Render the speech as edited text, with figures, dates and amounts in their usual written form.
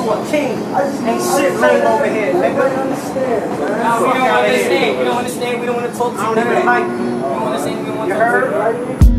a king. Ain't shit lame over here, nigga. No, we don't understand. We don't understand. We don't want to talk to you. I don't even like you. We don't understand. We don't want You to talk to you. heard?